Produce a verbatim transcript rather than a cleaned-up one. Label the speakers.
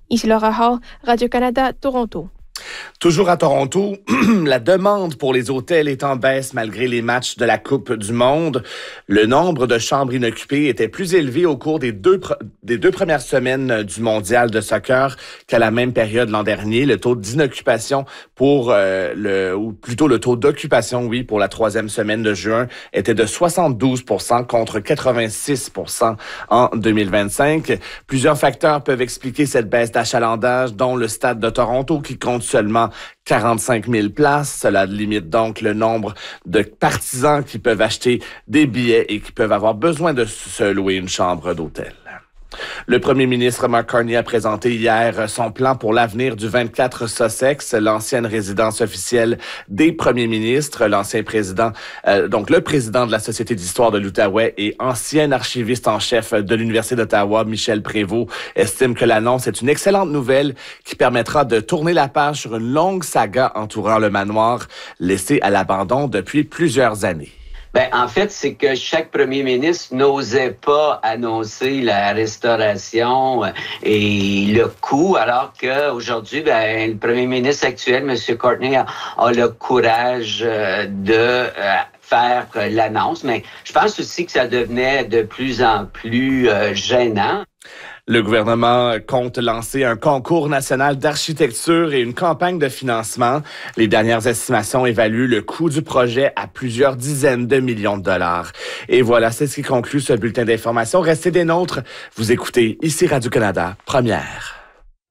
Speaker 1: Ici Laura Hall, Radio-Canada, Toronto.
Speaker 2: Toujours à Toronto, la demande pour les hôtels est en baisse malgré les matchs de la Coupe du Monde. Le nombre de chambres inoccupées était plus élevé au cours des deux, des deux premières semaines du mondial de soccer qu'à la même période l'an dernier. Le taux d'inoccupation pour euh, le, ou plutôt le taux d'occupation, oui, pour la troisième semaine de juin était de soixante-douze pour cent contre quatre-vingt-six pour cent en deux mille vingt-cinq. Plusieurs facteurs peuvent expliquer cette baisse d'achalandage, dont le stade de Toronto qui compte seulement quarante-cinq mille places. Cela limite donc le nombre de partisans qui peuvent acheter des billets et qui peuvent avoir besoin de se louer une chambre d'hôtel. Le premier ministre Mark Carney a présenté hier son plan pour l'avenir du vingt-quatre Sussex, l'ancienne résidence officielle des premiers ministres. L'ancien président, euh, donc le président de la Société d'histoire de l'Outaouais et ancien archiviste en chef de l'Université d'Ottawa, Michel Prévost, estime que l'annonce est une excellente nouvelle qui permettra de tourner la page sur une longue saga entourant le manoir laissé à l'abandon depuis plusieurs années.
Speaker 3: Ben, en fait, c'est que chaque premier ministre n'osait pas annoncer la restauration et le coût, alors qu'aujourd'hui, ben, le premier ministre actuel, M. Courtney, a, a le courage de euh, faire l'annonce. Mais je pense aussi que ça devenait de plus en plus euh, gênant.
Speaker 2: Le gouvernement compte lancer un concours national d'architecture et une campagne de financement. Les dernières estimations évaluent le coût du projet à plusieurs dizaines de millions de dollars. Et voilà, c'est ce qui conclut ce bulletin d'information. Restez des nôtres. Vous écoutez ici Radio-Canada, première.